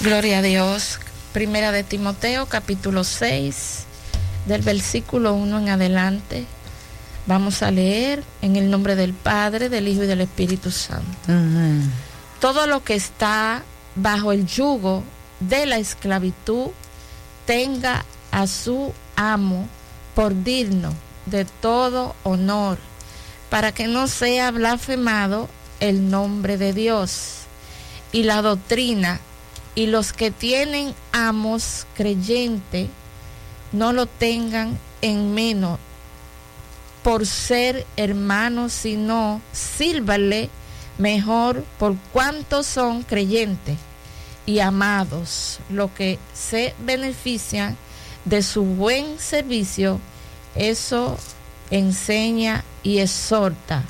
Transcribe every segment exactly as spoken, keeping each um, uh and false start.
Gloria a Dios. Primera de Timoteo, capítulo seis, del versículo uno en adelante. Vamos a leer en el nombre del Padre, del Hijo y del Espíritu Santo. Uh-huh. Todo lo que está bajo el yugo de la esclavitud tenga a su amo por digno de todo honor, para que no sea blasfemado el nombre de Dios y la doctrina, y los que tienen amos creyentes no lo tengan en menos por ser hermanos, sino sírvanle mejor por cuanto son creyentes y amados, lo que se benefician de su buen servicio. Eso enseña y exhorta.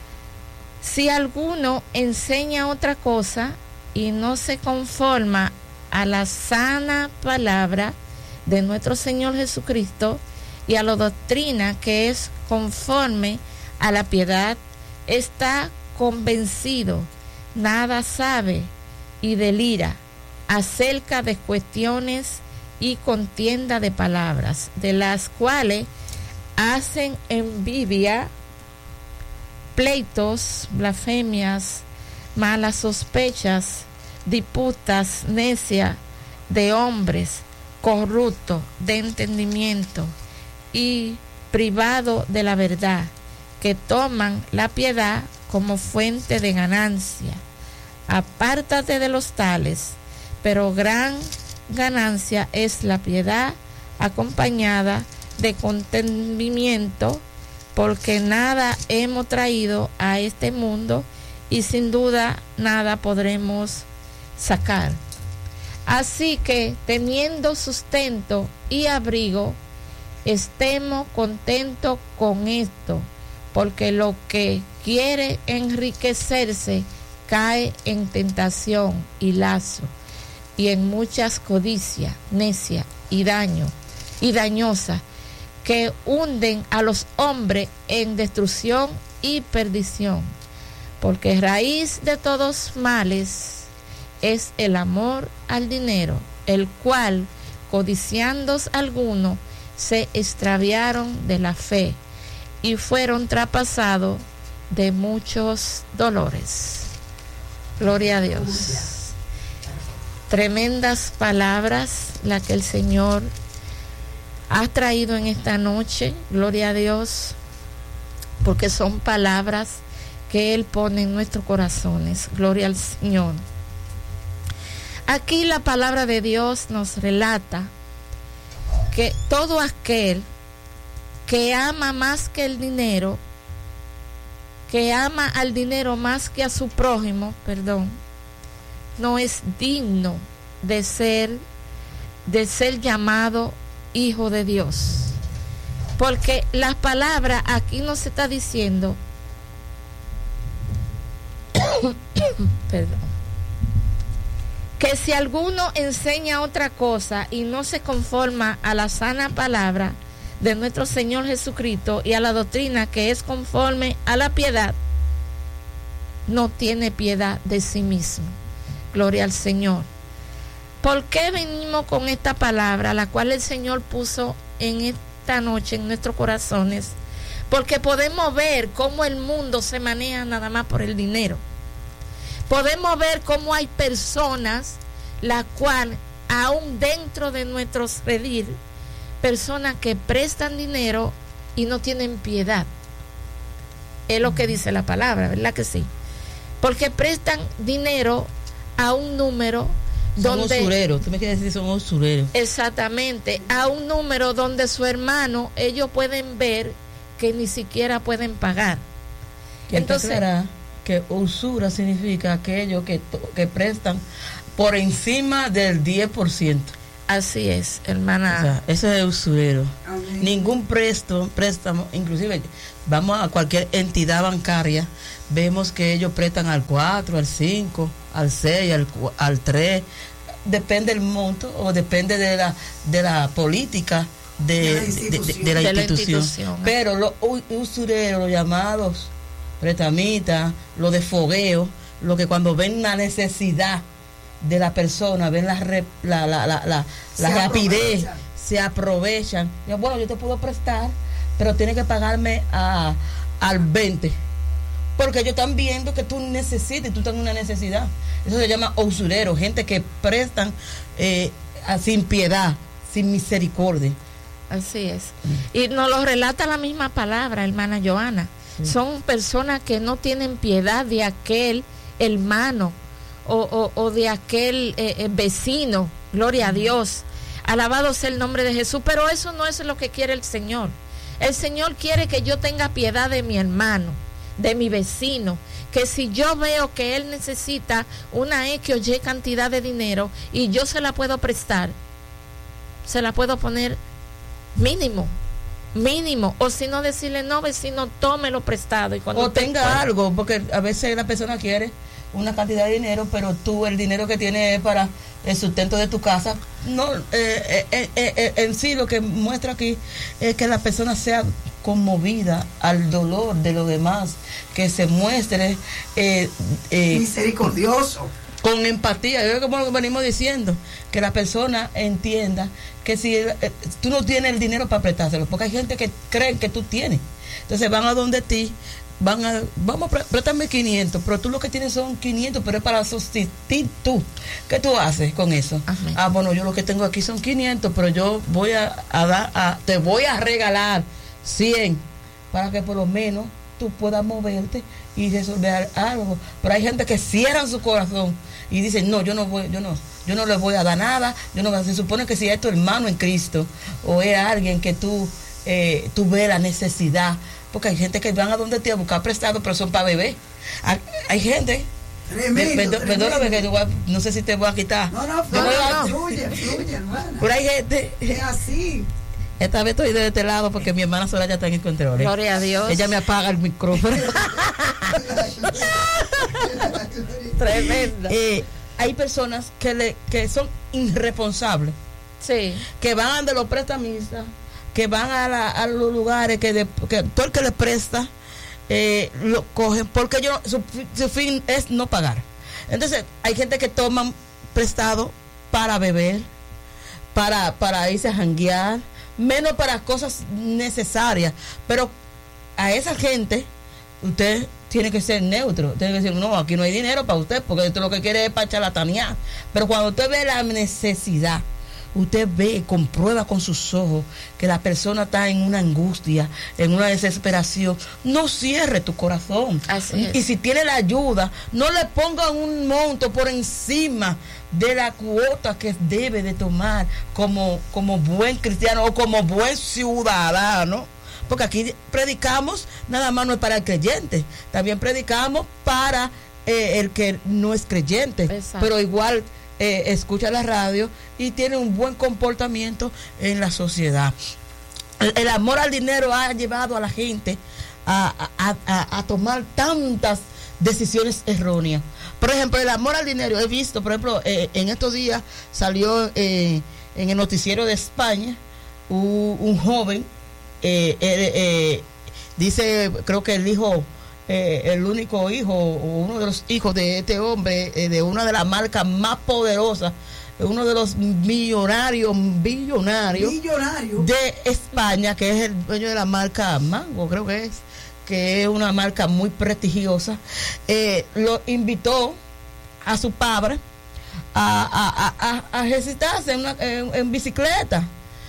Si alguno enseña otra cosa y no se conforma a la sana palabra de nuestro Señor Jesucristo y a la doctrina que es conforme a la piedad, está convencido, nada sabe y delira acerca de cuestiones y contienda de palabras, de las cuales hacen envidia, pleitos, blasfemias, malas sospechas, disputas necias de hombres corruptos de entendimiento y privado de la verdad, que toman la piedad como fuente de ganancia. Apártate de los tales, pero gran ganancia es la piedad acompañada de contentamiento, porque nada hemos traído a este mundo y sin duda nada podremos sacar. Así que, teniendo sustento y abrigo, estemos contentos con esto, porque lo que quiere enriquecerse cae en tentación y lazo, y en muchas codicias necias y daño y dañosas, que hunden a los hombres en destrucción y perdición. Porque raíz de todos males es el amor al dinero, el cual, codiciándose algunos, se extraviaron de la fe y fueron traspasados de muchos dolores. Gloria a Dios. Tremendas palabras las que el Señor ha traído en esta noche. Gloria a Dios, porque son palabras que Él pone en nuestros corazones. Gloria al Señor. Aquí la palabra de Dios nos relata que todo aquel que ama más que el dinero, que ama al dinero más que a su prójimo, perdón, no es digno de ser, de ser llamado hijo de Dios. Porque la palabra aquí nos está diciendo perdón, que si alguno enseña otra cosa y no se conforma a la sana palabra de nuestro Señor Jesucristo y a la doctrina que es conforme a la piedad, no tiene piedad de sí mismo. Gloria al Señor. ¿Por qué venimos con esta palabra, la cual el Señor puso en esta noche en nuestros corazones? Porque podemos ver cómo el mundo se maneja nada más por el dinero. Podemos ver cómo hay personas, la cual, aún dentro de nuestros redir, personas que prestan dinero y no tienen piedad. Es lo que dice la palabra, ¿verdad que sí? Porque prestan dinero a un número donde... Son usureros, tú me quieres decir son usureros. Exactamente, a un número donde su hermano, ellos pueden ver que ni siquiera pueden pagar. Entonces, aclarar que usura significa aquello que, que prestan por encima del diez por ciento. Así es, hermana. O sea, eso es usurero. Amén. Ningún préstamo, préstamo, inclusive vamos a cualquier entidad bancaria, vemos que ellos prestan al cuatro, al cinco, al seis, al, al tres, depende del monto o depende de la de la política de, de, la, institución. De, de, de la, de institución. la institución. Pero los usureros, los llamados prestamistas, los de fogueo, los que cuando ven una necesidad de la persona, ven la, re, la, la, la, la, la se rapidez, aprovechan. se aprovechan. Y, bueno, yo te puedo prestar, pero tienes que pagarme a, al veinte. Porque ellos están viendo que tú necesitas, tú tienes una necesidad. Eso se llama usurero, gente que prestan eh, a, sin piedad, sin misericordia. Así es. Y nos lo relata la misma palabra, hermana Joana. Sí. Son personas que no tienen piedad de aquel hermano o, o, o de aquel eh, vecino. Gloria a Dios. Alabado sea el nombre de Jesús. Pero eso no es lo que quiere el Señor. El Señor quiere que yo tenga piedad de mi hermano, de mi vecino, que si yo veo que él necesita una X o Y cantidad de dinero y yo se la puedo prestar, se la puedo poner mínimo, mínimo, o si no decirle, no vecino, tómelo prestado. Y cuando o tenga pueda. algo, porque a veces la persona quiere una cantidad de dinero, pero tú el dinero que tienes es para el sustento de tu casa. No, eh, eh, eh, eh, en sí lo que muestra aquí es que la persona sea conmovida al dolor de los demás, que se muestre eh, eh, misericordioso, con empatía. Yo como lo que venimos diciendo, que la persona entienda que si eh, tú no tienes el dinero para prestárselo, porque hay gente que creen que tú tienes, entonces van a donde ti, van a, vamos a prestarme quinientos, pero tú lo que tienes son quinientos, pero es para sustituir tú. ¿Qué tú haces con eso? Amén. Ah, bueno, yo lo que tengo aquí son quinientos, pero yo voy a, a dar, a, te voy a regalar cien para que por lo menos tú puedas moverte y resolver algo. Pero hay gente que cierran su corazón y dicen, no, yo no voy, yo no, yo no le voy a dar nada, yo no, se supone que si es tu hermano en Cristo o es alguien que tú, eh, tú ves la necesidad, porque hay gente que van a donde te a buscar prestado, pero son para beber. Hay, hay gente. Tremendo, Perdóname que yo no sé si te voy a quitar. No, no, no, no, fluye, fluye, hermana. Pero hay gente. Es así. Esta vez estoy de este lado porque mi hermana Soraya está en el control. Gloria a Dios. Ella me apaga el micrófono. Tremenda. Eh, hay personas que le que son irresponsables. Sí. Que van de los prestamistas, que van a, la, a los lugares que, de, que todo el que le presta eh, lo cogen porque ellos, su, su fin es no pagar. Entonces hay gente que toman prestado para beber, para, para irse a janguear, menos para cosas necesarias, pero a esa gente usted tiene que ser neutro, tiene que decir, no, aquí no hay dinero para usted, porque esto lo que quiere es para charlatanear. Pero cuando usted ve la necesidad, usted ve, comprueba con sus ojos que la persona está en una angustia, en una desesperación, no cierre tu corazón. Así es. Y si tiene la ayuda, no le ponga un monto por encima de la cuota que debe de tomar como, como buen cristiano o como buen ciudadano. Porque aquí predicamos, nada más no es para el creyente, también predicamos para eh, el que no es creyente. Exacto. Pero igual Eh, escucha la radio y tiene un buen comportamiento en la sociedad. El, el amor al dinero ha llevado a la gente a, a, a, a tomar tantas decisiones erróneas. Por ejemplo, el amor al dinero, he visto, por ejemplo, eh, en estos días salió eh, en el noticiero de España un, un joven, eh, eh, eh, dice, creo que el hijo Eh, el único hijo o uno de los hijos de este hombre, eh, de una de las marcas más poderosas, uno de los millonarios billonarios Millonario. de España, que es el dueño de la marca Mango, creo que es que es una marca muy prestigiosa, eh, lo invitó a su padre a, a, a, a ejercitarse en, una, en, en bicicleta,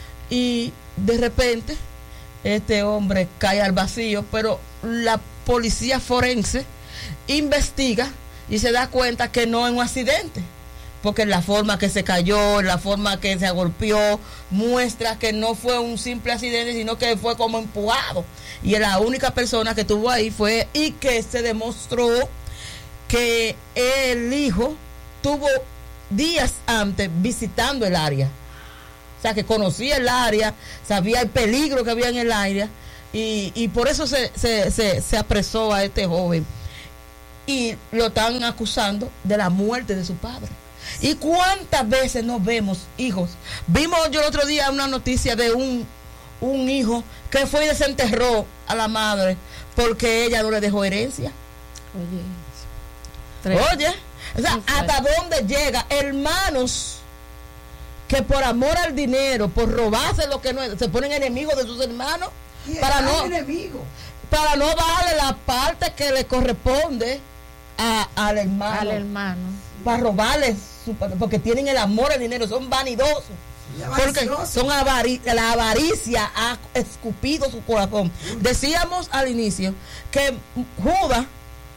y de repente este hombre cae al vacío, pero la policía forense investiga y se da cuenta que no es un accidente, porque la forma que se cayó, la forma que se golpeó, muestra que no fue un simple accidente, sino que fue como empujado. Y la única persona que estuvo ahí fue, y que se demostró que el hijo tuvo días antes visitando el área. O sea, que conocía el área, sabía el peligro que había en el área, y, y por eso se, se, se, se apresó a este joven. Y lo están acusando de la muerte de su padre. ¿Y cuántas veces nos vemos hijos? Vimos yo el otro día una noticia de un, un hijo que fue y desenterró a la madre porque ella no le dejó herencia. Oye, Oye, O sea, hasta dónde llega, hermanos que por amor al dinero, por robarse lo que no es, se ponen enemigos de sus hermanos para no, enemigo. para no darle la parte que le corresponde a, al hermano. Al hermano. Para robarle su, porque tienen el amor al dinero, son vanidosos. Porque son avari la avaricia ha escupido su corazón. Decíamos al inicio que Judas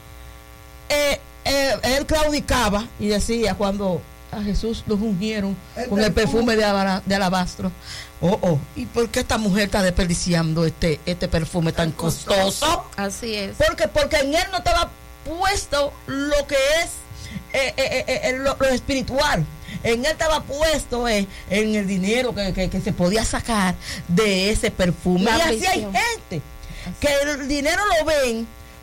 eh, eh, él claudicaba y decía cuando a Jesús lo ungieron el con el perfume de, de alabastro. Oh, oh, ¿y por qué esta mujer está desperdiciando este, este perfume tan costoso? Así es. Porque, porque en él no estaba puesto lo que es eh, eh, eh, lo, lo espiritual. En él estaba puesto eh, en el dinero que, que, que se podía sacar de ese perfume. La y así hay gente que el dinero lo ven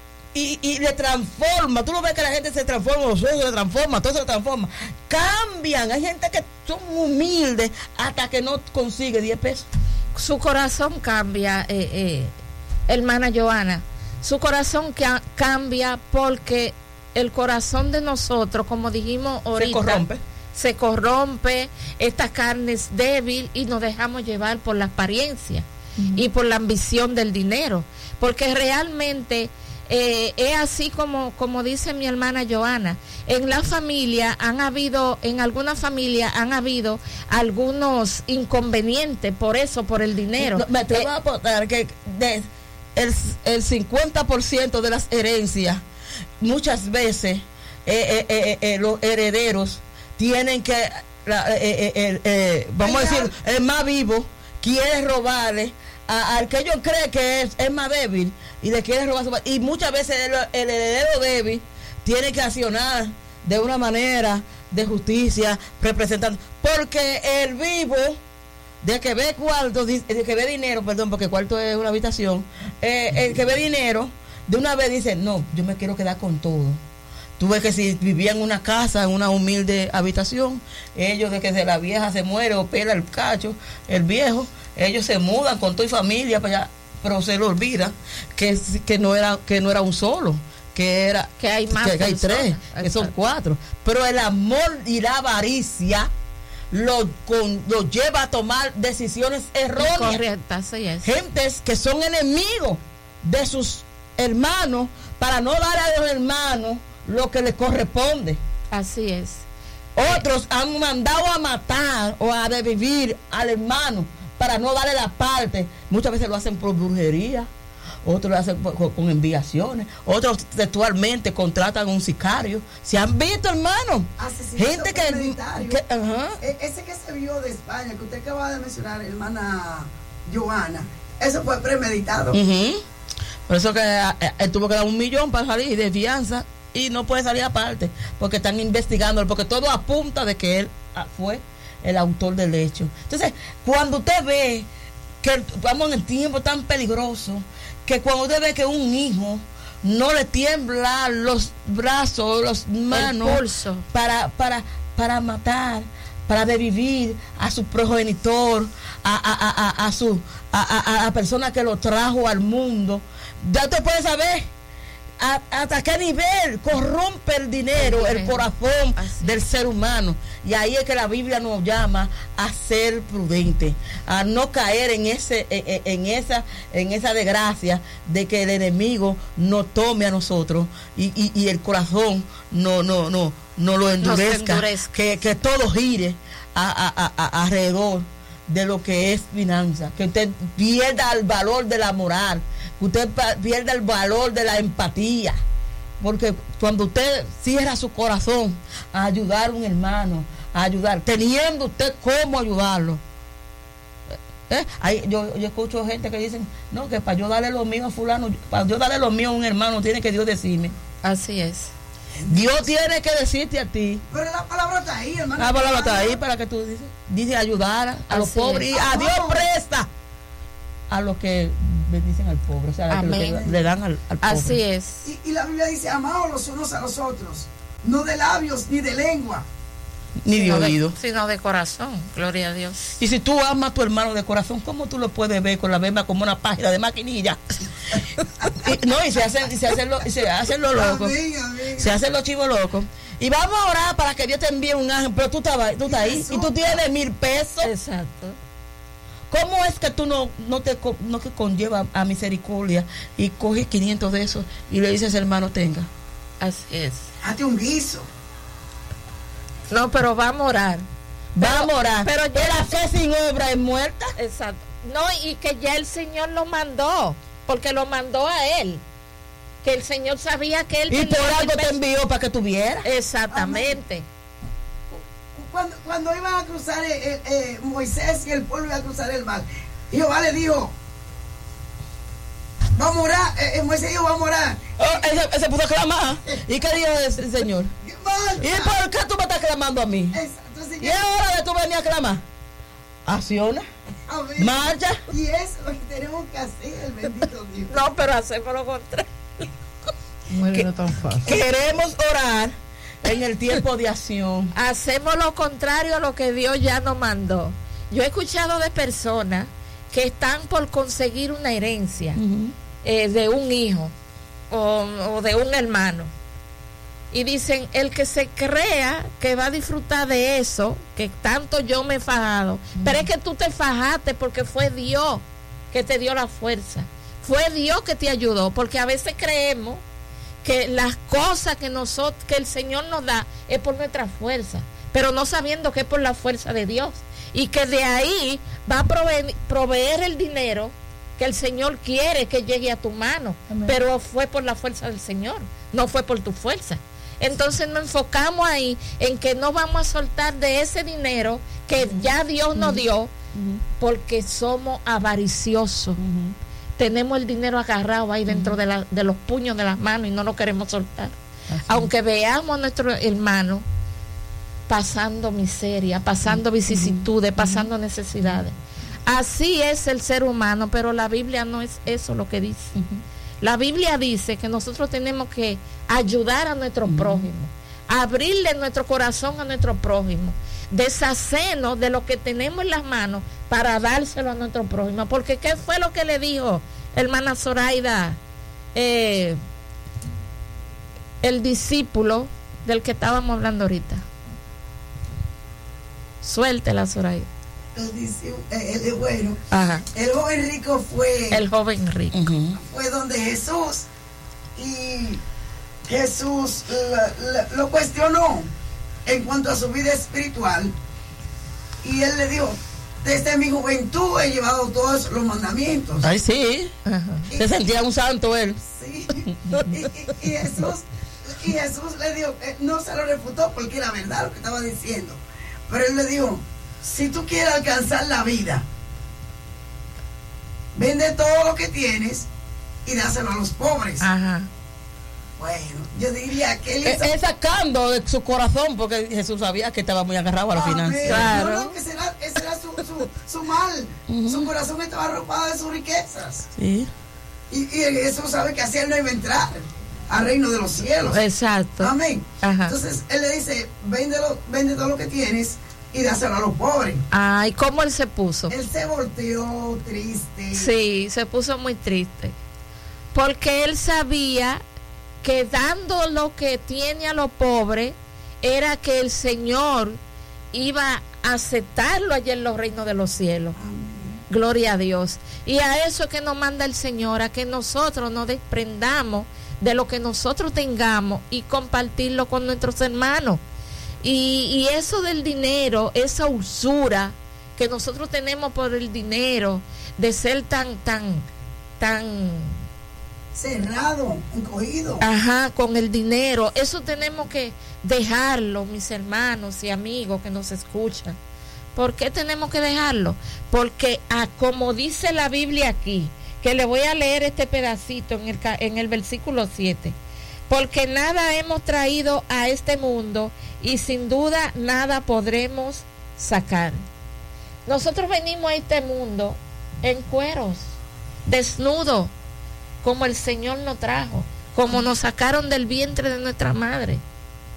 y, y le transforma. Tú lo ves que la gente se transforma, los ojos se transforman, todo se transforma. Cambian. Hay gente que son humildes hasta que no consigue diez pesos. Su corazón cambia, eh, eh, hermana Joana. Su corazón ca cambia porque el corazón de nosotros, como dijimos ahorita, se corrompe. Se corrompe, esta carne es débil y nos dejamos llevar por la apariencia uh-huh. y por la ambición del dinero. Porque realmente eh, es así como, como dice mi hermana Joana. En la familia han habido, en alguna familia han habido algunos inconvenientes por eso, por el dinero. No, me atrevo eh, a aportar que de, el, el cincuenta por ciento de las herencias, muchas veces eh, eh, eh, eh, los herederos tienen que, la, eh, eh, eh, eh, vamos a decir, el más vivo quiere robarle a, al que ellos creen que es, es más débil y le quiere robar su, y muchas veces el, el heredero débil tiene que accionar de una manera de justicia representando, porque el vivo de que ve cuarto, de que ve dinero, perdón, porque cuarto es una habitación, eh, el que ve dinero de una vez dice, no, yo me quiero quedar con todo. Tú ves que si vivía en una casa, en una humilde habitación, ellos de que de la vieja se muere o pela el cacho, el viejo, ellos se mudan con toda y familia para allá, pero se le olvida que, que no era que no era un solo, que era que hay más, que, que hay tres, que son cuatro. Pero el amor y la avaricia lo, con, lo lleva a tomar decisiones erróneas. Correctas, así es. Gentes que son enemigos de sus hermanos para no dar a los hermanos lo que les corresponde. Así es. Otros han mandado a matar o a revivir al hermano para no darle la parte. Muchas veces lo hacen por brujería, otros lo hacen por, con, con enviaciones, otros textualmente contratan a un sicario. ¿Se han visto, hermano? Gente que, que uh-huh. Ese que se vio de España, que usted acaba de mencionar, hermana Joana, eso fue premeditado. Uh-huh. Por eso que eh, él tuvo que dar un millón para salir de fianza y no puede salir aparte porque están investigando, porque todo apunta de que él fue el autor del hecho. Entonces, cuando usted ve que vamos en el tiempo tan peligroso, que cuando usted ve que un hijo no le tiembla los brazos, las manos, el pulso, para, para, para matar, para revivir a su progenitor, a, a, a, a, a su a, a, a la persona que lo trajo al mundo, ya usted puede saber A, hasta qué nivel corrompe el dinero, el corazón del ser humano. Y ahí es que la Biblia nos llama a ser prudente, a no caer en ese en, en esa en esa desgracia de que el enemigo nos tome a nosotros y, y, y el corazón no no no no lo endurezca, endurezca. Que, que todo gire a, a, a, a, alrededor de lo que es finanza, que usted pierda el valor de la moral, que usted pierda el valor de la empatía, porque cuando usted cierra su corazón a ayudar a un hermano, a ayudar, teniendo usted cómo ayudarlo, ¿eh? Hay, yo, yo escucho gente que dicen, no, que para yo darle lo mío a fulano, para yo darle lo mío a un hermano, tiene que Dios decirme. Así es. Dios tiene que decirte a ti. Pero la palabra está ahí, hermano. La palabra está ahí para que tú dices, dice ayudar a, a los pobres. Y a Dios presta a los que bendicen al pobre, o sea, a los que le dan al, al pobre. Así es. Y, y la Biblia dice, amaos los unos a los otros, no de labios ni de lengua, ni de sino oído. Sino de corazón, gloria a Dios. Y si tú amas a tu hermano de corazón, ¿cómo tú lo puedes ver con la misma como una página de maquinilla? y, no, y se hacen, y se hacen los, y se hacen los locos. Amén, amén. Se hacen los chivos locos. Y vamos a orar para que Dios te envíe un ángel, pero tú estás, tú estás ahí y tú tienes mil pesos. Exacto. ¿Cómo es que tú no, no te no que conlleva a misericordia y coges quinientos de esos y le dices, hermano, tenga? Así es. Hazte un guiso. No, pero vamos a orar. Vamos a orar. Pero ya la fe sin obra es muerta. Exacto. No, y que ya el Señor lo mandó, porque lo mandó a él. Que el Señor sabía que él y tenía por algo que te envió para que tuviera. Exactamente. Cuando, cuando iban a cruzar eh, eh, eh, Moisés y el pueblo iba a cruzar el mar, Jehová le dijo, vamos a orar, eh, Moisés dijo, vamos a orar. Oh, él, él se puso a clamar. ¿Y qué dijo el, el Señor? ¿Y por qué tú me estás clamando a mí? Exacto, ¿Y es hora de tú venir a clamar? Acciona, amén. marcha. Y eso es lo que tenemos que hacer, bendito Dios. No, pero hacemos lo contrario. Que, no tan fácil. Queremos orar en el tiempo de acción. Hacemos lo contrario a lo que Dios ya nos mandó. Yo he escuchado de personas que están por conseguir una herencia uh-huh. eh, de un hijo o, o de un hermano. Y dicen, el que se crea que va a disfrutar de eso, que tanto yo me he fajado, uh-huh. pero es que tú te fajaste porque fue Dios que te dio la fuerza. Fue Dios que te ayudó, porque a veces creemos que las cosas que nosotros, que el Señor nos da es por nuestra fuerza, pero no sabiendo que es por la fuerza de Dios y que de ahí va a proveer, proveer el dinero que el Señor quiere que llegue a tu mano. Amén. Pero fue por la fuerza del Señor, no fue por tu fuerza. Entonces nos enfocamos ahí en que no vamos a soltar de ese dinero que uh-huh. ya Dios nos uh-huh. dio, uh-huh. porque somos avariciosos. Uh-huh. Tenemos el dinero agarrado ahí dentro uh-huh. de, la, de los puños de las manos y no lo queremos soltar. Así. Aunque veamos a nuestro hermano pasando miseria, pasando uh-huh. vicisitudes, uh-huh. pasando necesidades. Así es el ser humano, pero la Biblia no es eso lo que dice. Uh-huh. La Biblia dice que nosotros tenemos que ayudar a nuestro uh-huh. prójimo, abrirle nuestro corazón a nuestro prójimo, deshacernos de lo que tenemos en las manos para dárselo a nuestro prójimo. Porque ¿qué fue lo que le dijo hermana Zoraida, eh, el discípulo del que estábamos hablando ahorita? Suéltela, Zoraida. El discípulo, el, el, bueno, Ajá. el joven rico fue el joven rico uh-huh. fue donde Jesús, y Jesús la, la, lo cuestionó en cuanto a su vida espiritual, y él le dijo, desde mi juventud he llevado todos los mandamientos. Ay, sí. Y, se sentía un santo él. Sí. y, y, y, Jesús y Jesús le dijo, eh, no se lo refutó porque era verdad lo que estaba diciendo, pero él le dijo, si tú quieres alcanzar la vida, vende todo lo que tienes y dáselo a los pobres. Ajá. Bueno, yo diría que él es, es sacando de su corazón, porque Jesús sabía que estaba muy agarrado a la finanza. Claro. No, no, que ese era, ese era su, su, su mal. Uh-huh. Su corazón estaba arropado de sus riquezas. Sí. Y, y Jesús sabe que así él no iba a entrar al reino de los cielos. Exacto. Amén. Ajá. Entonces él le dice, véndelo, vende todo lo que tienes y dáselo a los pobres. Ay, ¿cómo él se puso? Él se volteó triste. Sí, se puso muy triste. Porque él sabía que dando lo que tiene a los pobres, era que el Señor iba a aceptarlo allá en los reinos de los cielos. Amén. Gloria a Dios. Y a eso es que nos manda el Señor, a que nosotros nos desprendamos de lo que nosotros tengamos y compartirlo con nuestros hermanos. Y, y eso del dinero, esa usura que nosotros tenemos por el dinero, de ser tan, tan, tan cerrado, encogido. Ajá, con el dinero, eso tenemos que dejarlo, mis hermanos y amigos que nos escuchan. ¿Por qué tenemos que dejarlo? Porque ah, como dice la Biblia aquí, que le voy a leer este pedacito en el, en el versículo siete, porque nada hemos traído a este mundo y sin duda nada podremos sacar. Nosotros venimos a este mundo en cueros, desnudos, como el Señor nos trajo, como nos sacaron del vientre de nuestra madre.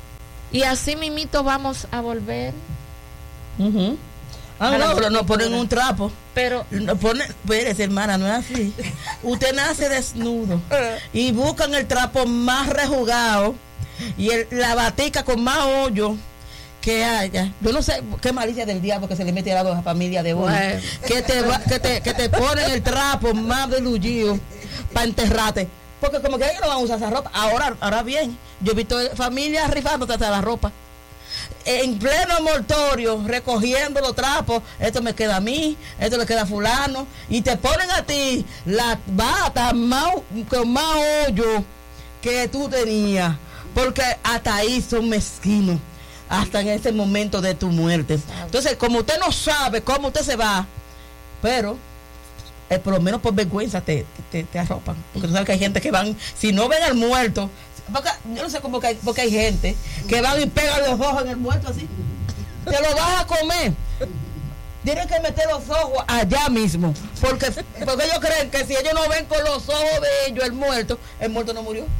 Y así mismito vamos a volver. Uh-huh. Ah, no, pero nos ponen un trapo. Pero nos ponen, espérese, hermana, no es así. Usted nace desnudo y buscan el trapo más rejugado y el, la batica con más hoyo que haya. Yo no sé qué malicia del diablo que se le mete a la familia de uno. Bueno. Que te va, que te que te ponen el trapo más delullido para enterrarte. Porque como que ellos no van a usar esa ropa. Ahora, ahora bien, yo he visto familias rifándote hasta la ropa. En pleno mortorio, recogiendo los trapos, esto me queda a mí, esto le queda a fulano, y te ponen a ti la bata más, con más hoyo que tú tenías, porque hasta ahí son mezquinos, hasta en ese momento de tu muerte. Entonces, como usted no sabe cómo usted se va, pero eh, por lo menos por vergüenza te, te, te arropan, porque tú sabes que hay gente que van, si no ven al muerto, porque, yo no sé cómo que hay, porque hay gente que van y pegan los ojos en el muerto así. Te lo vas a comer. Tienen que meter los ojos allá mismo. Porque, porque ellos creen que si ellos no ven con los ojos de ellos el muerto, el muerto no murió.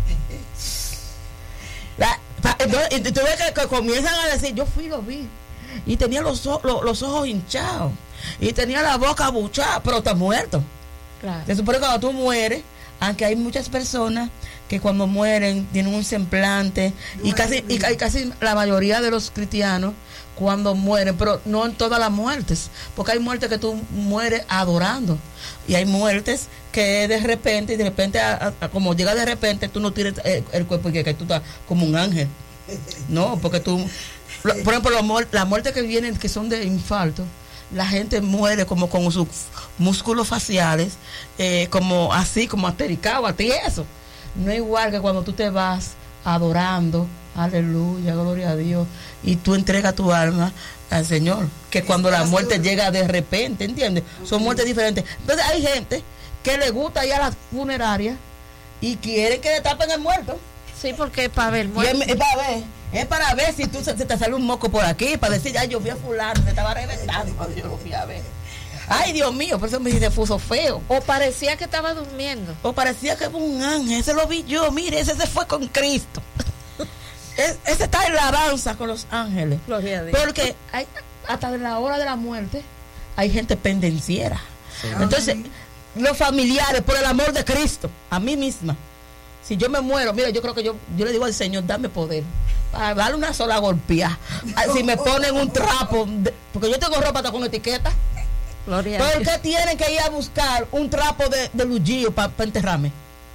La, entonces, y tú ves que, que comienzan a decir, yo fui y lo vi. Y tenía los, los, los ojos hinchados. Y tenía la boca abuchada, pero está muerto. Claro. Se supone que cuando tú mueres, aunque hay muchas personas que cuando mueren tienen un semblante y casi y, y casi la mayoría de los cristianos cuando mueren, pero no en todas las muertes, porque hay muertes que tú mueres adorando y hay muertes que de repente y de repente a, a, como llega de repente tú no tienes el, el cuerpo y que, que tú estás como un ángel, no, porque tú lo, por ejemplo la, la muerte que vienen que son de infarto, la gente muere como con sus músculos faciales eh, como así, como atericado, a ti eso. No es igual que cuando tú te vas adorando, aleluya, gloria a Dios, y tú entregas tu alma al Señor, que cuando la muerte llega de repente, ¿entiendes? Son muertes diferentes. Entonces hay gente que le gusta ir a las funerarias y quieren que le tapen el muerto. Sí, porque es para ver el muerto. Es, es para ver, es para ver si tú se, se te sale un moco por aquí, para decir, ay, yo fui a fulano, se estaba reventando cuando yo lo fui a ver. Ay, Dios mío, por eso me dice fuso feo. O parecía que estaba durmiendo. O parecía que era un ángel, ese lo vi yo, mire, ese se fue con Cristo. es, ese está en la danza con los ángeles. Gloria a Dios. Porque hay, hasta de la hora de la muerte hay gente pendenciera. Sí. Entonces, los familiares, por el amor de Cristo, a mí misma, si yo me muero, mira, yo creo que yo, yo le digo al Señor, dame poder. Para darle una sola golpeada. Si me ponen un trapo, de, porque yo tengo ropa hasta con etiqueta. Gloria. ¿Por qué tienen que ir a buscar un trapo de, de lujío para pa enterrarme?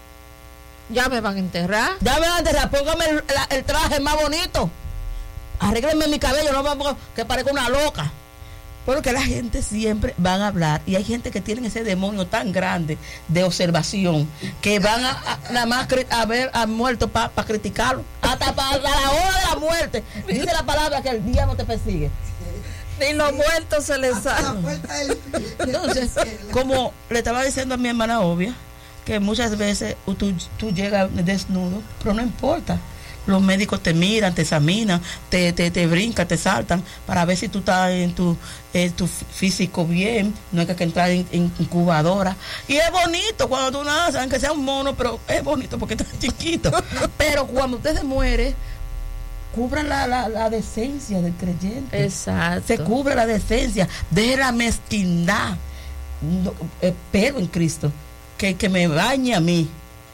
Ya me van a enterrar. Ya me van a enterrar. Póngame el, la, el traje más bonito. Arréglenme mi cabello, no me que parezca una loca. Porque la gente siempre van a hablar. Y hay gente que tiene ese demonio tan grande de observación que van a, a nada más a ver al muerto para pa criticarlo. Hasta para la hora de la muerte. Dice la palabra que el diablo te persigue. Ni los muertos se les salen. Entonces, como le estaba diciendo a mi hermana Obvia, que muchas veces tú, tú llegas desnudo, pero no importa. Los médicos te miran, te examinan, te, te, te brincan, te saltan para ver si tú estás en tu, en tu físico bien, no hay que entrar en, en incubadora. Y es bonito cuando tú naces, aunque sea un mono, pero es bonito porque estás chiquito. Pero cuando usted se muere, cubra la, la, la decencia del creyente. Exacto. Se cubre la decencia, deje la mezquindad. No, espero en Cristo que, que me bañe a mí.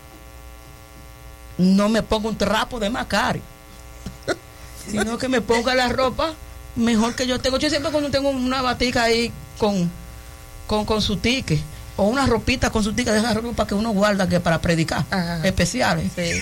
No me ponga un trapo de Macario, sino que me ponga la ropa mejor que yo tengo. Yo siempre cuando tengo una batica ahí con, con, con su tique, o una ropita con su tique de esa ropa que uno guarda que para predicar. Ajá. Especiales. Sí.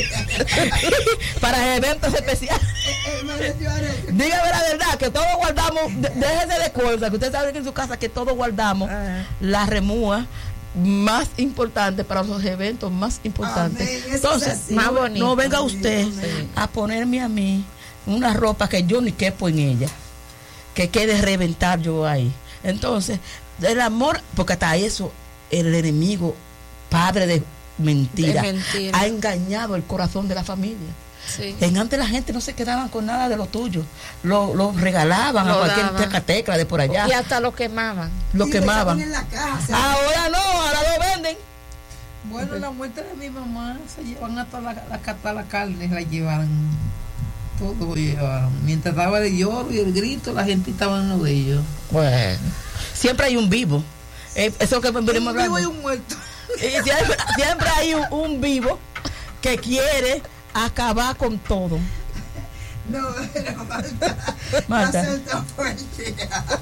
Para eventos especiales. Dígame la verdad, que todos guardamos, déjese de cosas, que usted sabe que en su casa que todos guardamos. Ajá. La remúa más importante para los eventos más importantes. Amén. Entonces, más no, no venga usted sí. a ponerme a mí una ropa que yo ni quepo en ella, que quede reventar yo ahí. Entonces, el amor, porque hasta eso el enemigo, padre de mentira, de mentira. ha engañado el corazón de la familia. Sí. En antes la gente no se quedaban con nada de lo tuyo, lo, lo regalaban lo a cualquier tecatecla de por allá y hasta lo quemaban lo y quemaban en la casa. Ahora no, ahora lo venden. Bueno, la muerte de mi mamá se llevan hasta la, la, hasta la carne, la llevaron. todo llevaron. Mientras estaba el lloro y el grito, la gente estaba en lo de ellos. Bueno, siempre hay un vivo. Eh, eso que venimos Un vivo hablando. y un muerto. Y siempre, siempre hay un, un vivo que quiere acabar con todo. No, pero Marta, Marta. va a ser tan fuerte.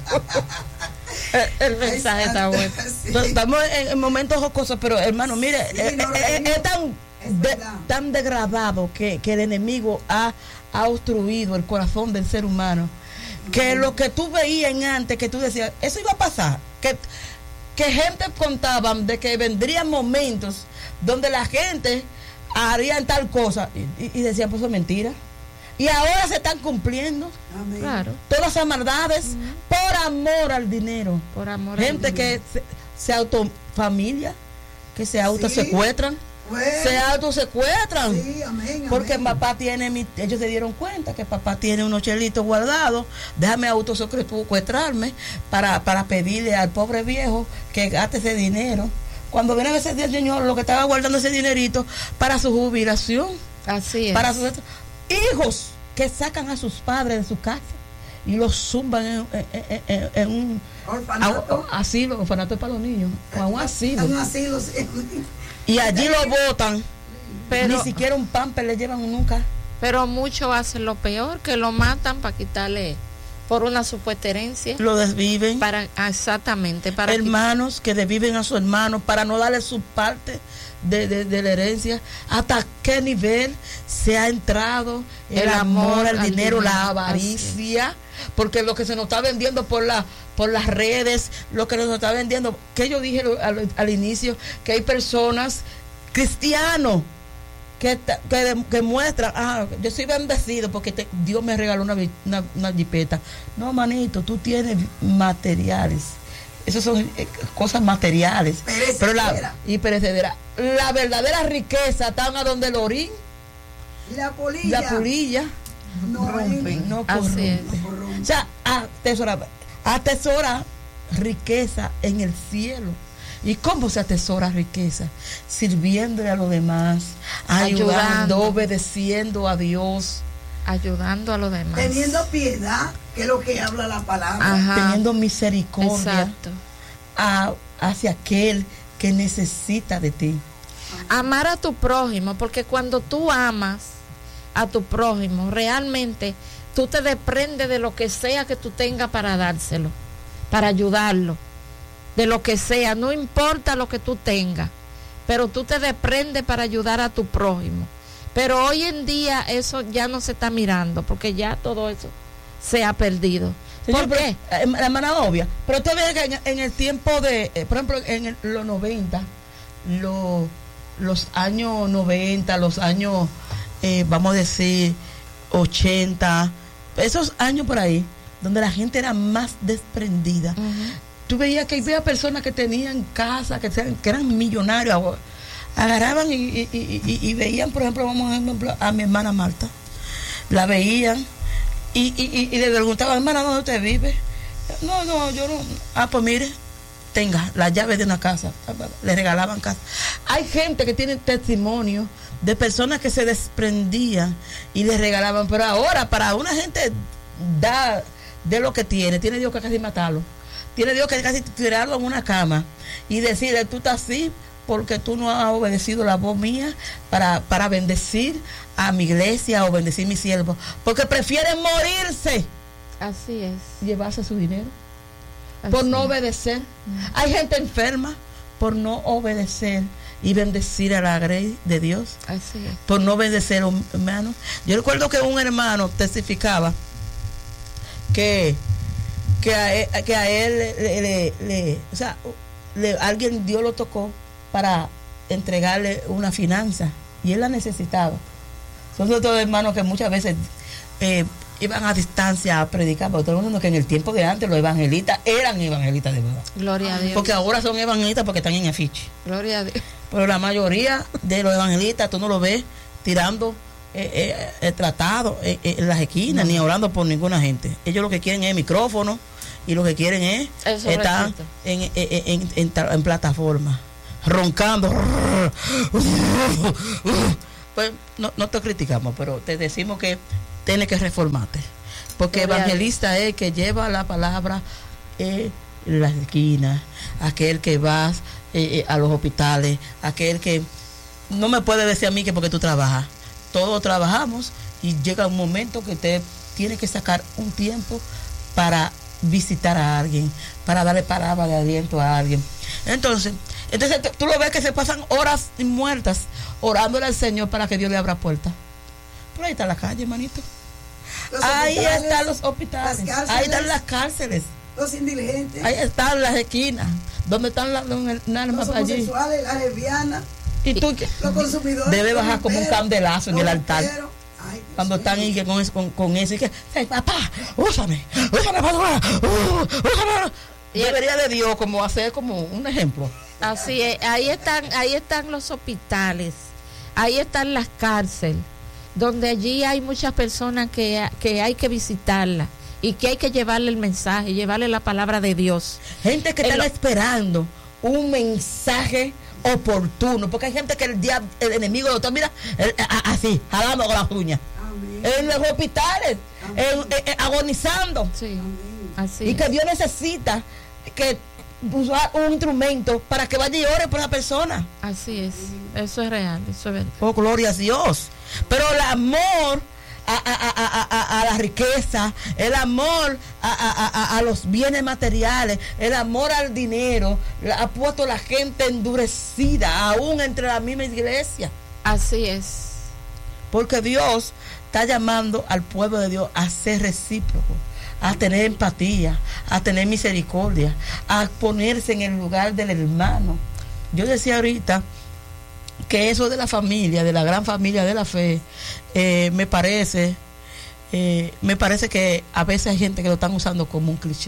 El, el mensaje está bueno. Sí. Entonces, estamos en, en momentos jocosos, pero hermano, mire, Sí, eh, no, eh, no, es tan, es de- verdad. tan degradado que, que el enemigo ha, ha obstruido el corazón del ser humano, que lo que tú veías en antes, que tú decías, eso iba a pasar, que, que gente contaban de que vendrían momentos donde la gente harían tal cosa, y, y, y decían, pues eso es mentira. Y ahora se están cumpliendo Amén. Claro, todas esas maldades por amor al dinero. por amor a Gente Dios. que se, se autofamilia, que se autosecuestran, Bueno, se autosecuestran. sí, amén, Porque amén. papá tiene, mi- ellos se dieron cuenta que papá tiene unos chelitos guardados, déjame autosecuestrarme para, para pedirle al pobre viejo que gaste ese dinero. Cuando viene ese día, señor, lo que estaba guardando ese dinerito para su jubilación, Así es. para sus hijos que sacan a sus padres de su casa y los zumban en, en- en- en- en un Orfanato. a- asilo, orfanato es para los niños, o a un asilo, Un asilo, sí. y allí lo botan, pero, ni siquiera un pamper le llevan nunca. pero muchos hacen lo peor, que lo matan para quitarle por una supuesta herencia. Lo desviven. Para, ah, exactamente, para Hermanos que desviven a su hermano para no darle su parte de, de- de la herencia. ¿Hasta qué nivel se ha entrado el, El amor, amor al al dinero, dinero, la avaricia? Porque lo que se nos está vendiendo por la por las redes, lo que nos está vendiendo, que yo dije al, al inicio, que hay personas cristianos que, ta- que, de- que muestran, ah, yo soy bendecido porque te- Dios me regaló una, vi- una, una jipeta. No, manito, tú tienes materiales. Esas son eh, cosas materiales. Perecedera. Pero la, y perecedera. La verdadera riqueza está a donde el orín, Y la polilla. la pulilla, no rompen. no Así corrompe. es. No corrompe. O sea, atesora, atesora riqueza en el cielo. ¿Y cómo se atesora riqueza? Sirviéndole a los demás, ayudando, Ayudando. obedeciendo a Dios, ayudando a los demás. Teniendo piedad, que es lo que habla la palabra. Ajá. teniendo misericordia Exacto. a- hacia aquel que necesita de ti. Amar a tu prójimo, porque cuando tú amas a tu prójimo, realmente tú te desprendes de lo que sea que tú tengas para dárselo, para ayudarlo, de lo que sea, no importa lo que tú tengas, pero tú te desprendes para ayudar a tu prójimo. Pero hoy en día eso ya no se está mirando, porque ya todo eso se ha perdido. Señor, ¿Por qué? pero, eh, la hermana obvia, pero usted ve que en, en el tiempo de, eh, por ejemplo, en el- los noventa, lo- los años noventa, los años, eh, vamos a decir, ochenta, esos años por ahí, donde la gente era más desprendida. Ujú. Tú veías que había personas que tenían casa, que, sean- que eran millonarios, ahora, agarraban y, y- y- y- y veían, por ejemplo, vamos a, ejemplo, a mi hermana Marta, la veían y, y, y- y le preguntaban, hermana, ¿dónde usted vive? No, no, yo no. Ah, pues mire, tenga la llave de una casa. Le regalaban casa. Hay gente que tiene testimonio de personas que se desprendían y les regalaban, pero ahora para una gente da de lo que tiene, tiene Dios que casi matarlo. Tiene Dios que casi tirarlo en una cama y decirle, tú estás así porque tú no has obedecido la voz mía para, para bendecir a mi iglesia o bendecir a mi siervo. Porque prefieren morirse Así es. y llevarse su dinero así por no es. obedecer. Hay gente enferma por no obedecer y bendecir a la grey de Dios, Así es. por no obedecer, hermano. Yo recuerdo que un hermano testificaba que que a él, que a él le, le- le- o sea, le- alguien Dios lo tocó para entregarle una finanza y él la necesitaba. Son otros hermanos que muchas veces eh, iban a distancia a predicar, porque todo el mundo que en el tiempo de antes los evangelistas eran evangelistas de verdad, Gloria a Dios. porque ahora son evangelistas porque están en afiche. Gloria a Dios. Pero la mayoría de los evangelistas tú no lo ves tirando eh, eh, eh, tratados eh, eh, en las esquinas, ni hablando por ninguna gente. Ellos lo que quieren es micrófono y lo que quieren es Eso estar repito. en, en, en, en, tra- en plataforma, roncando. Pues no, no te criticamos, pero te decimos que tienes que reformarte. Porque Gloria evangelista es el que lleva la palabra en las esquinas, aquel que va eh, eh, a los hospitales, aquel que no me puede decir a mí que porque tú trabajas. Todos trabajamos y llega un momento que usted tiene que sacar un tiempo para visitar a alguien, para darle palabra de aliento a alguien. Entonces, entonces tú lo ves que se pasan horas muertas orándole al Señor para que Dios le abra puertas. Pero ahí está la calle, hermanito. Los Ahí hospitales, están los hospitales, las cárceles, ahí están las cárceles, los indigentes, ahí están las esquinas, donde están las los homosexuales, las lesbianas, y tú los consumidores. debes bajar como un rumberos, candelazo en el los altar. rumberos. Ay, Dios Cuando mío. están ahí que con, eso- con, con eso y que, hey, papá, úsame, úsame, pastora, uh, úsame. Debería de Dios como hacer como un ejemplo. Así es, ahí están, ahí están los hospitales, ahí están las cárceles, donde allí hay muchas personas que, que hay que visitarlas y que hay que llevarle el mensaje, llevarle la palabra de Dios. Gente que En está lo- esperando un mensaje oportuno, porque hay gente que el diablo, el enemigo lo está, mira, el- a- así, jalando con las uñas. Amén. En los hospitales, en- en- en- agonizando. Sí, así Y que es. Dios necesita que usar un instrumento para que vaya y ore por la persona. Así es, eso es real, eso es verdad. Oh, gloria a Dios. Pero el amor a, a- a- a- a- a la riqueza, el amor a, a- a- a los bienes materiales, el amor al dinero, la- ha puesto a la gente endurecida, aún entre la misma iglesia. Así es. Porque Dios está llamando al pueblo de Dios a ser recíproco, a tener empatía, a tener misericordia, a ponerse en el lugar del hermano. Yo decía ahorita que eso de la familia, de la gran familia de la fe, eh, me parece, eh, me parece que a veces hay gente que lo están usando como un cliché.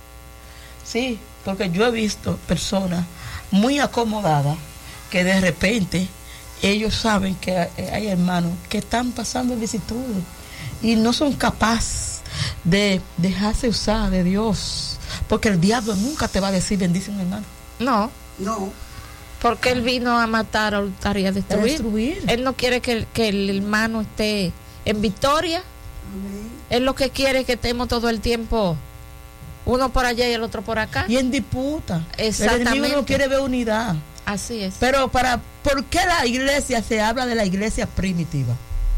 Sí, porque yo he visto personas muy acomodadas que de repente ellos saben que hay hermanos que están pasando vicisitudes y no son capaces de dejarse usar de Dios, porque el diablo nunca te va a decir bendice un hermano. No, No, porque Él vino a matar, a hurtar y a A destruir. destruir. Él no quiere que, el- que el hermano esté en victoria. amén. Él lo que quiere es que estemos todo el tiempo uno por allá y el otro por acá. Y en disputa. El Exactamente. enemigo no quiere ver unidad. Así es. Pero para, ¿por qué la iglesia se habla de la iglesia primitiva?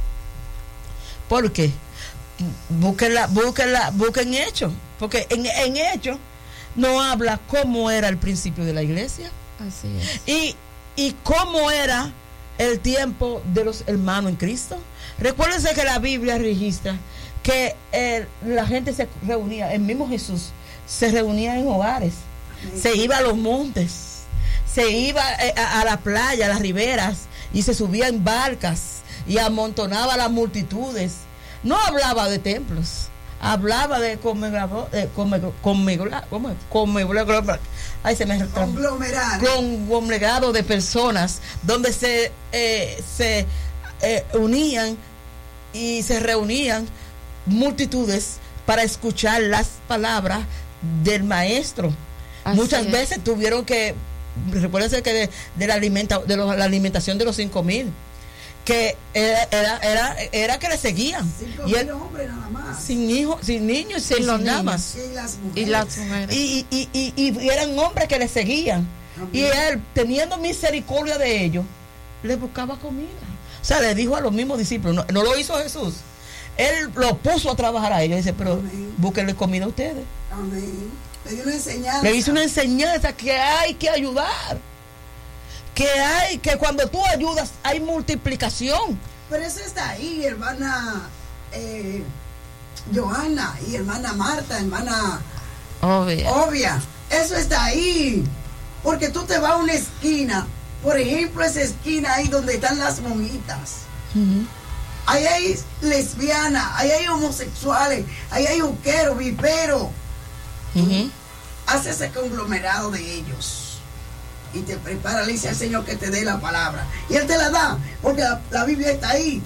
¿Por qué? Búsquenla, búsquenla, busquen hechos. Porque en, en hechos no habla cómo era el principio de la iglesia Así es. y, y cómo era el tiempo de los hermanos en Cristo. Recuérdense que la Biblia registra que eh, la gente se reunía, el mismo Jesús se reunía en hogares, Amén. se iba a los montes, se iba eh, a, a la playa, a las riberas, y se subía en barcas y amontonaba a las multitudes. No hablaba de templos, hablaba de conmemorador, eh, conme- conmemora- ¿cómo es? Conmemora- ay, se me Conglomerado. conglomerado de personas donde se eh, se eh, unían y se reunían multitudes para escuchar las palabras del maestro. Así Muchas es. veces tuvieron que, recuérdense que de, de la alimenta, de los- la alimentación de los cinco mil, que era, era, era, era que le seguían. Cinco Y él, mil hombres nada más. sin hijos, sin niños, Sin sin, los sin nada niños. más. Y las mujeres. Y las mujeres. Y, y, y, y, y eran hombres que le seguían. Amén. Y él, teniendo misericordia de ellos, les buscaba comida. O sea, le dijo a los mismos discípulos, no, no lo hizo Jesús. Él lo puso a trabajar a ellos. Dice, pero Amén. búsquenle comida a ustedes. Amén. Le dio una enseñanza. Le hizo una enseñanza que hay que ayudar. Que hay, que cuando tú ayudas hay multiplicación. Pero eso está ahí, hermana eh, Johanna y hermana Marta, hermana Obvio. Obvia. Eso está ahí. Porque tú te vas a una esquina, por ejemplo, esa esquina ahí donde están las monjitas. Ahí hay lesbianas, ahí hay homosexuales, ahí hay juqueros, viperos. Ujú. Haz ese conglomerado de ellos. Y te prepara, le dice al Señor que te dé la palabra. Y Él te la da, porque la, la Biblia está ahí.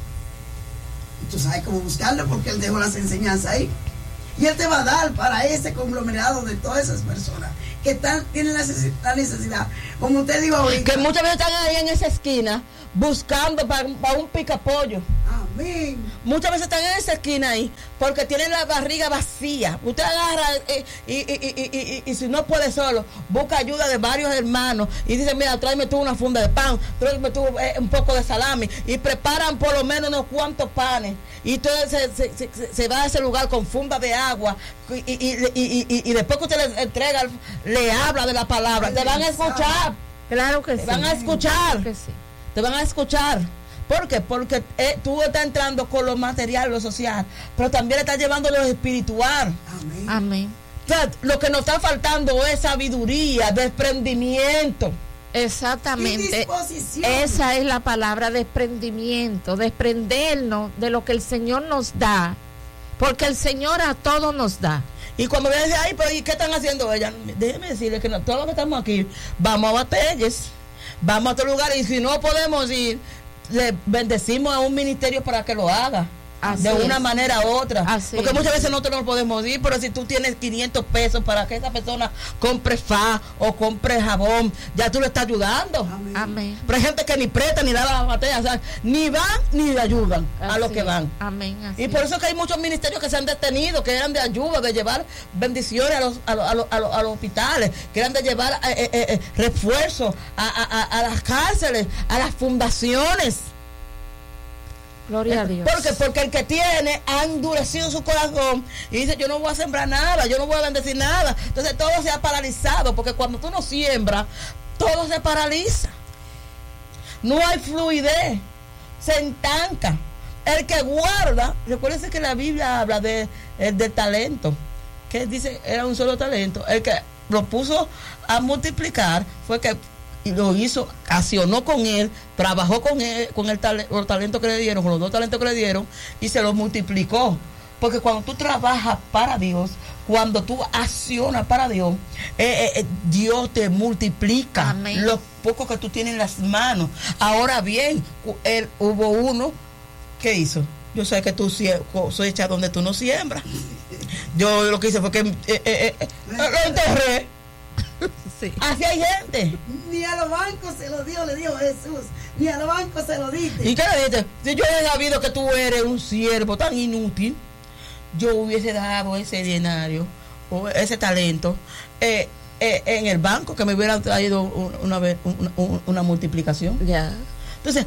Y tú sabes cómo buscarla, porque Él dejó las enseñanzas ahí. Y Él te va a dar para ese conglomerado de todas esas personas que están, tienen la necesi- la necesidad. Como usted dijo ahorita. Que muchas veces están ahí en esa esquina buscando para, para un picapollo. Amén. Amén. Muchas veces están en esa esquina ahí porque tienen la barriga vacía. Usted agarra eh, y, y, y, y, y, y si no puede solo, busca ayuda de varios hermanos y dice, mira, tráeme tú una funda de pan, tráeme tú eh, un poco de salami, y preparan por lo menos unos cuantos panes, y entonces se, se, se, se va a ese lugar con funda de agua, y, y, y, y, y, y después que usted le entrega, le habla de la palabra, te van a escuchar. Claro que te sí. van a escuchar. Claro que sí. Te van a escuchar. ¿Por qué? Porque eh, tú estás entrando con lo material, lo social, pero también estás llevando lo espiritual. Amén. Amén. O sea, lo que nos está faltando es sabiduría, desprendimiento. Exactamente. Y disposición. Esa es la palabra, desprendimiento, desprendernos de lo que el Señor nos da, porque el Señor a todos nos da. Y cuando viene ay, pero ¿y qué están haciendo ellas? Déjeme decirles que no, todos los que estamos aquí, vamos a batallas, vamos a otro lugar, y si no podemos ir, le bendecimos a un ministerio para que lo haga. Así de una es. manera u otra. Así porque es. muchas veces nosotros no podemos ir, pero si tú tienes quinientos pesos para que esa persona compre fa o compre jabón, ya tú le estás ayudando. Amén. Amén. Pero hay gente que ni presta ni da la batalla, o sea, ni van ni le ayudan a Así los que es. van. Amén. Así Y por es. eso es que hay muchos ministerios que se han detenido, que eran de ayuda, de llevar bendiciones a los, a los, a los, a los, a los hospitales, que eran de llevar eh, eh, eh, refuerzos a, a, a, a las cárceles, a las fundaciones. Gloria a Dios. ¿Por qué? Porque el que tiene ha endurecido su corazón y dice, yo no voy a sembrar nada, yo no voy a bendecir nada. Entonces todo se ha paralizado, porque cuando tú no siembras, todo se paraliza. No hay fluidez, se estanca. El que guarda, recuérdense que la Biblia habla de, eh, de talento, que dice era un solo talento. El que lo puso a multiplicar fue que y lo hizo, accionó con él, trabajó con él, con el tal, los talentos que le dieron, con los dos talentos que le dieron, y se los multiplicó. Porque cuando tú trabajas para Dios, cuando tú accionas para Dios, eh, eh, Dios te multiplica. Amén. Lo poco que tú tienes en las manos. Ahora bien, él, hubo uno que hizo. Yo sé que tú cosechas donde tú no siembras. Yo lo que hice fue que eh, eh, eh, lo enterré. Sí. Así hay gente. Ni a los bancos se lo dio, le dijo Jesús. Ni a los bancos se lo diste. ¿Y qué le dijiste? Si yo he sabido que tú eres un siervo tan inútil, yo hubiese dado ese dinero o ese talento eh, eh, en el banco, que me hubiera traído una, una, una, una multiplicación. Ya. Entonces,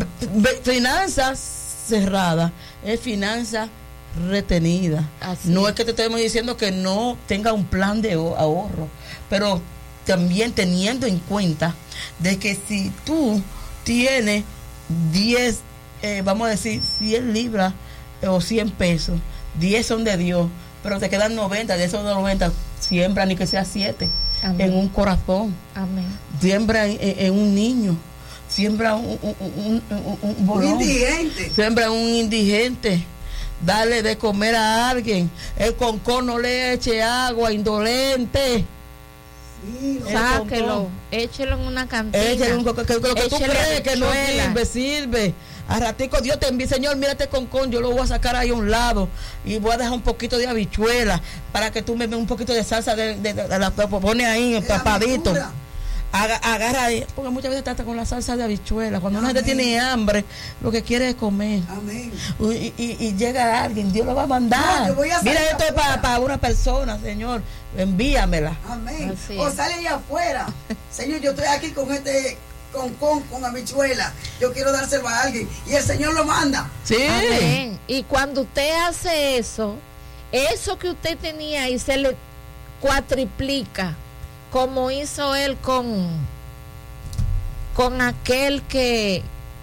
finanzas cerradas es finanza retenida. Así no es. es que te estemos diciendo que no tenga un plan de ahorro, pero también teniendo en cuenta de que si tú tienes diez, eh, vamos a decir cien libras eh, o cien pesos, diez son de Dios, pero te quedan noventa, de esos noventa siembra ni que sea siete en un corazón. Amén. Siembra en, en, en un niño, siembra un, un, un, un, un bolón, Un indigente. siembra un indigente. Dale de comer a alguien. El concón no le eche agua, indolente. Sí, lo- Sáquelo, échelo en una cantina. Échale un coco, que, que lo que tú Échele crees que no habichuela. sirve, sirve. A ratico Dios te envía, Señor, mírate concón, yo lo voy a sacar ahí a un lado y voy a dejar un poquito de habichuela para que tú me des un poquito de salsa de, de, de, de la pone ahí de la empapadito. aventura. Aga- agarra ahí, porque muchas veces trata con la salsa de habichuela. Cuando una gente Amén. tiene hambre, lo que quiere es comer. Amén. Y, y, y llega alguien, Dios lo va a mandar. No, yo voy a Mira, salir esto es para, afuera. para una persona, Señor, envíamela. Amén. Así O es. sale allá afuera. Señor, yo estoy aquí con este con con con habichuela. Yo quiero dárselo a alguien y el Señor lo manda. Sí. Amén. Y cuando usted hace eso, eso que usted tenía ahí se le cuatriplica, como hizo él con con aquel que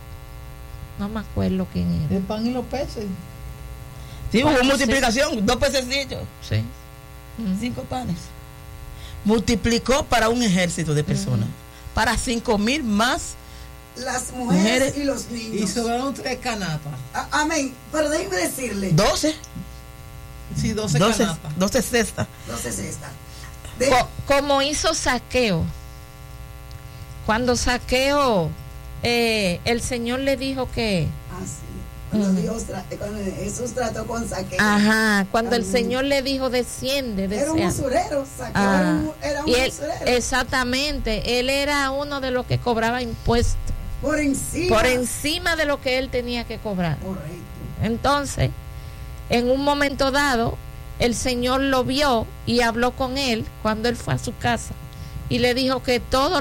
no me acuerdo quién era. El pan y los peces. Sí, hubo Bueno, multiplicación, dos pececillos, Sí. Ujú. cinco panes. Multiplicó para un ejército de personas, para cinco mil más. Las mujeres, Mujeres. y los Y niños. sobraron tres canapas. A- Amén. Pero déjeme decirle. doce, Sí, doce, doce, canapas. doce cestas. Entonces esta. De- Co- como hizo Saqueo. Cuando Saqueo, eh, el Señor le dijo que, Ah, sí. Cuando, Ujú. Dios tra- cuando Jesús trató con Saqueo. ajá, cuando el Amén. Señor le dijo desciende, Era un desea. usurero. Saqueo Ah, era un, era un y él, usurero. exactamente, él era uno de los que cobraba impuestos por encima. por encima de lo que él tenía que cobrar. Correcto. Entonces, en un momento dado, el Señor lo vio y habló con él cuando él fue a su casa y le dijo que todo